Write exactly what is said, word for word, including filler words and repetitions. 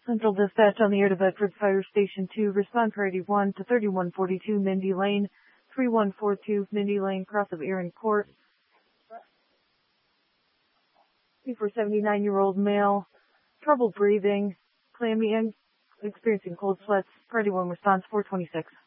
Central Dispatch on the air to Bedford Fire Station two. Respond priority one to thirty-one forty-two Mindy Lane, three one four two Mindy Lane, cross of Erin Court. For seventy-nine-year-old male, trouble breathing, clammy and experiencing cold sweats. Priority one response four twenty-six.